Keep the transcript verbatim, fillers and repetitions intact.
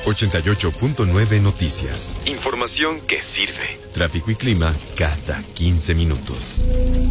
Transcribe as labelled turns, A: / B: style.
A: ochenta y ocho punto nueve Noticias. Información que sirve. Tráfico y clima cada quince minutos.